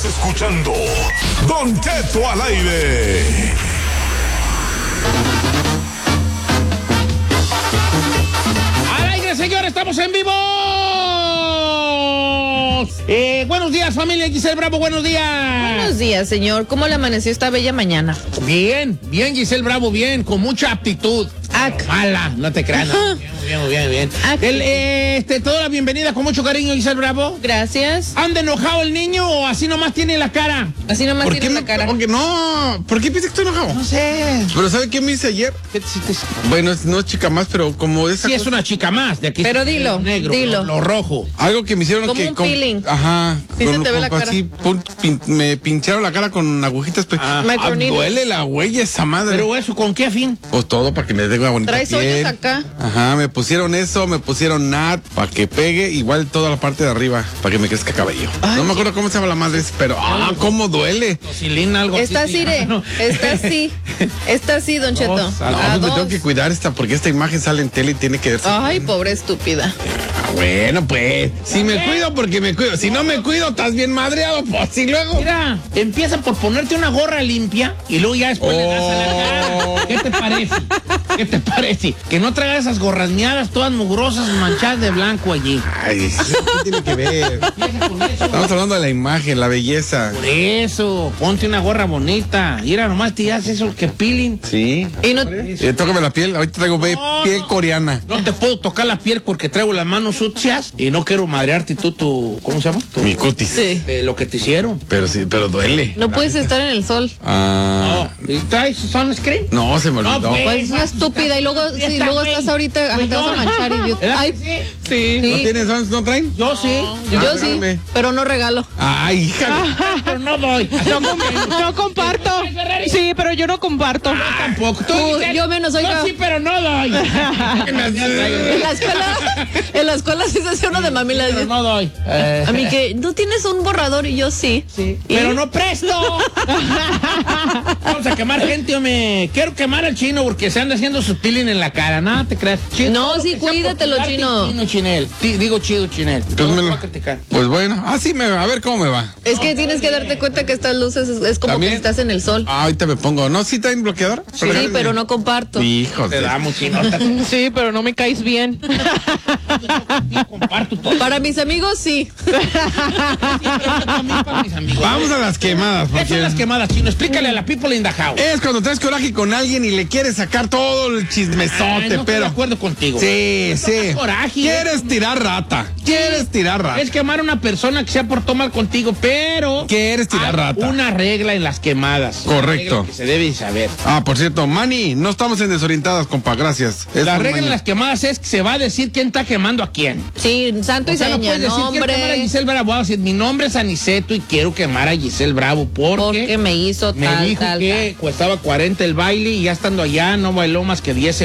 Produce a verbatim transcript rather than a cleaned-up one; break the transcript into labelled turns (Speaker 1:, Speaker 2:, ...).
Speaker 1: Escuchando Don Cheto al aire.
Speaker 2: Al aire, señor, estamos en vivo. Eh, buenos días, familia Giselle Bravo, buenos días.
Speaker 3: Buenos días, señor. ¿Cómo le amaneció esta bella mañana?
Speaker 2: Bien, bien, Giselle Bravo, bien, con mucha aptitud.
Speaker 3: Ac.
Speaker 2: Mala, no te creas. No. Bien, bien, bien. El, eh, este, toda la bienvenida con mucho cariño, Giselle Bravo.
Speaker 3: Gracias.
Speaker 2: ¿Anda enojado el niño o así nomás tiene la cara?
Speaker 3: Así nomás
Speaker 4: ¿Por
Speaker 3: tiene
Speaker 4: qué
Speaker 3: la
Speaker 4: me-
Speaker 3: cara.
Speaker 4: Porque no, ¿por qué piensas que estoy enojado?
Speaker 2: No sé.
Speaker 4: Pero ¿sabe qué me hice ayer?
Speaker 2: ¿Qué te hiciste?
Speaker 4: Bueno, es- no es chica más, pero como esa
Speaker 2: Sí, es
Speaker 4: cosa-
Speaker 2: una chica más. De aquí
Speaker 3: Pero
Speaker 2: está
Speaker 3: dilo,
Speaker 2: lo negro,
Speaker 3: dilo.
Speaker 2: Lo, lo rojo.
Speaker 4: algo que me hicieron
Speaker 3: Como
Speaker 4: que
Speaker 3: un peeling.
Speaker 4: Ajá.
Speaker 3: Sí se te ve la cara.
Speaker 4: Así, pun- pin- me pincharon la cara con agujitas. Pues,
Speaker 2: Ah,
Speaker 4: ah,
Speaker 3: microneedles.
Speaker 4: duele la huella esa madre.
Speaker 2: Pero eso, ¿con qué fin?
Speaker 4: Pues todo para que me dé una bonita
Speaker 3: Traes
Speaker 4: piel.
Speaker 3: hoyos acá.
Speaker 4: Ajá, me pusieron eso, me pusieron nat para que pegue, igual toda la parte de arriba, para que me crezca cabello. No me acuerdo cómo se llama la madre, pero ah, cómo duele.
Speaker 2: Tosilina, algo
Speaker 3: Está
Speaker 2: así.
Speaker 3: así, de.
Speaker 2: No.
Speaker 3: Está así. Está así, Don Cheto.
Speaker 2: Dos,
Speaker 4: No,
Speaker 3: A
Speaker 4: pues me
Speaker 3: dos.
Speaker 4: tengo que cuidar esta, porque esta imagen sale en tele y tiene que verse.
Speaker 3: Ay, pobre estúpida.
Speaker 4: Ah, bueno, pues, si me cuido, porque me cuido. Si no me cuido, estás bien madreado, pues, si luego.
Speaker 2: Mira, empieza por ponerte una gorra limpia y luego ya después le das a la cara. ¿Qué te parece? ¿Qué te parece? Que no traigas esas gorrañadas todas mugrosas manchadas de blanco allí.
Speaker 4: Ay, ¿qué tiene que ver?
Speaker 2: Empieza con eso.
Speaker 4: Estamos hablando de la imagen, la belleza.
Speaker 2: Por eso, ponte una gorra bonita. Mira, nomás te haces eso que peeling.
Speaker 4: Sí.
Speaker 3: Y no.
Speaker 4: Eh, tócame la piel, ahorita traigo be-
Speaker 2: No,
Speaker 4: piel
Speaker 2: no.
Speaker 4: coreana.
Speaker 2: No te puedo tocar la piel porque traigo las manos sucias y no quiero madrearte tú tu, ¿cómo se llama? Tu-
Speaker 4: Mi cutis.
Speaker 3: Sí.
Speaker 2: eh, lo que te hicieron.
Speaker 4: Pero sí, pero duele.
Speaker 3: No puedes estar en el sol.
Speaker 4: Ah.
Speaker 2: No, ¿y traes sunscreen?
Speaker 4: No, se me
Speaker 2: No,
Speaker 4: olvidó.
Speaker 2: pues.
Speaker 3: Pues es una estúpida. Y luego,
Speaker 2: Ya
Speaker 3: sí,
Speaker 2: está,
Speaker 3: luego
Speaker 2: güey.
Speaker 3: estás ahorita.
Speaker 2: Pues
Speaker 3: Te vas
Speaker 2: no.
Speaker 3: a manchar, idiota.
Speaker 2: ¿Verdad
Speaker 3: Ay,
Speaker 2: que
Speaker 3: sí.
Speaker 4: ¿No tienes, no, no traen?
Speaker 2: Yo sí.
Speaker 3: Yo
Speaker 4: Ah,
Speaker 3: sí.
Speaker 4: espérame.
Speaker 3: Pero no regalo.
Speaker 4: Ay, hija.
Speaker 2: Pero no doy.
Speaker 5: No, com- no comparto. Sí, pero yo no comparto.
Speaker 2: Tampoco. Tú,
Speaker 3: Tú,
Speaker 2: Giselle,
Speaker 3: yo menos, oiga.
Speaker 2: Yo sí, pero no doy.
Speaker 3: En la escuela, en la escuela sí se hace uno de mamila.
Speaker 2: Pero no doy. Eh,
Speaker 3: A mí que, ¿no tienes un borrador? Y yo sí.
Speaker 2: sí.
Speaker 3: ¿Y?
Speaker 2: Pero no presto. Vamos a quemar gente, hombre. Quiero quemar al chino porque se anda haciendo su peeling en la cara. Nada, te creas. Chino,
Speaker 3: No,
Speaker 2: todo lo
Speaker 3: sí,
Speaker 2: que sea por
Speaker 3: cuídatelo,
Speaker 2: cuidarte,
Speaker 3: chino.
Speaker 2: Chino, chinel. Ti- Digo chido, chinel.
Speaker 4: Pues,
Speaker 2: No
Speaker 4: me
Speaker 2: te
Speaker 4: lo-
Speaker 2: voy a criticar.
Speaker 4: pues bueno, así me va, a ver cómo me va.
Speaker 3: Es que tienes que darte cuenta que estas luces es, es como
Speaker 4: ¿También?
Speaker 3: que estás en el sol.
Speaker 4: Ah, ahorita me pongo. ¿No? ¿Sí traen bloqueador?
Speaker 3: Sí, pero no comparto.
Speaker 4: Hijos
Speaker 2: Te
Speaker 4: de-
Speaker 2: damos, chinota.
Speaker 5: Sí, pero no me caes bien.
Speaker 2: Yo comparto todo.
Speaker 3: Para mis amigos, sí.
Speaker 2: También para mis amigos.
Speaker 4: Vamos a las quemadas,
Speaker 2: ¿Qué son
Speaker 4: porque
Speaker 2: las quemadas, chino? Explícale a la people in the house.
Speaker 4: es cuando traes coraje con alguien y le quieres sacar todo el
Speaker 2: Ay,
Speaker 4: chismesote,
Speaker 2: no estoy de
Speaker 4: pero...
Speaker 2: acuerdo contigo.
Speaker 4: Sí,
Speaker 2: Eso no
Speaker 4: sí.
Speaker 2: es coraje.
Speaker 4: Quieres tirar rata. Quieres tirar rata.
Speaker 2: Es quemar a una persona que se ha portado mal contigo, pero...
Speaker 4: Quieres tirar
Speaker 2: hay
Speaker 4: rata.
Speaker 2: una regla en las quemadas.
Speaker 4: Correcto.
Speaker 2: Una regla que se debe saber.
Speaker 4: Ah, por cierto, Manny, no estamos en desorientadas, compa, gracias. Es
Speaker 2: La
Speaker 4: por
Speaker 2: regla en
Speaker 4: Manny.
Speaker 2: las quemadas es que se va a decir quién está quemando a quién.
Speaker 3: Sí, santo
Speaker 2: O
Speaker 3: y
Speaker 2: sea, no
Speaker 3: seña,
Speaker 2: puedes decir quiero quemar a
Speaker 3: nombre.
Speaker 2: Giselle Bravo. Voy a decir, mi nombre es Aniceto y quiero quemar a Giselle Bravo porque...
Speaker 3: Porque me hizo
Speaker 2: me
Speaker 3: tal,
Speaker 2: dijo
Speaker 3: tal,
Speaker 2: que
Speaker 3: tal.
Speaker 2: costaba cuarenta el baile y ya estando allá no bailó más que diez